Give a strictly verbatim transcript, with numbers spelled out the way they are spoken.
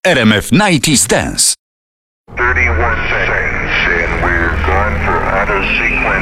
R M F nineties Dance. thirty-one seconds and we're going for auto sequence.